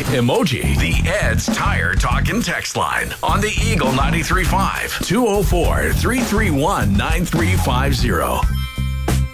emoji. The Ed's Tire Talkin' text line on the Eagle 93.5 204-331-9350.